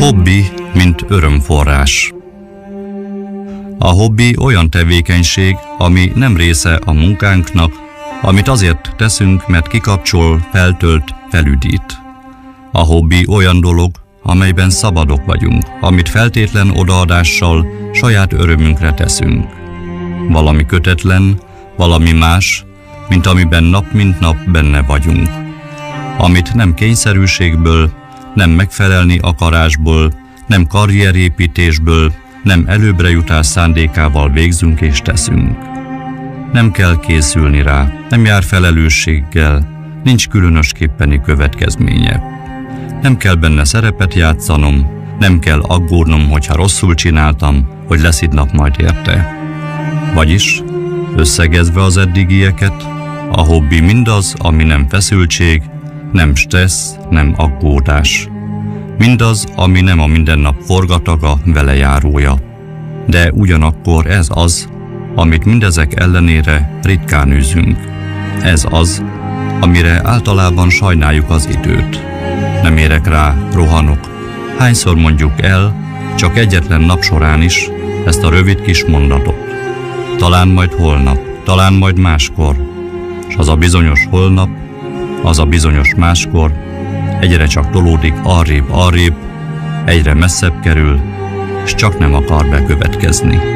Hobbi, mint örömforrás. A hobbi olyan tevékenység, ami nem része a munkánknak, amit azért teszünk, mert kikapcsol, feltölt, felüdít. A hobbi olyan dolog, amelyben szabadok vagyunk, amit feltétlen odaadással saját örömünkre teszünk. Valami kötetlen, valami más, mint amiben nap mint nap benne vagyunk. Amit nem kényszerűségből, nem megfelelni akarásból, nem karrierépítésből, nem előbbre jutás szándékával végzünk és teszünk. Nem kell készülni rá, nem jár felelősséggel, nincs különösképpeni következménye. Nem kell benne szerepet játszanom, nem kell aggódnom, hogyha rosszul csináltam, hogy leszidnak majd érte. Vagyis, összegezve az eddigieket, a hobbi mindaz, ami nem feszültség, nem stressz, nem aggódás. Mindaz, ami nem a mindennap forgataga, velejárója. De ugyanakkor ez az, amit mindezek ellenére ritkán űzünk. Ez az, amire általában sajnáljuk az időt. Nem érek rá, rohanok. Hányszor mondjuk el, csak egyetlen nap során is, ezt a rövid kis mondatot. Talán majd holnap, talán majd máskor. S az a bizonyos holnap, az a bizonyos máskor egyre csak tolódik arrébb, egyre messzebb kerül, s csak nem akar bekövetkezni.